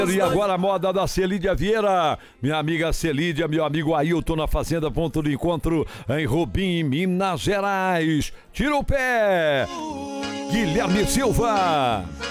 E agora a moda da Celídia Vieira, minha amiga Celídia, meu amigo Ailton na Fazenda Ponto de Encontro em Rubim, Minas Gerais. Tira o pé, Guilherme Silva.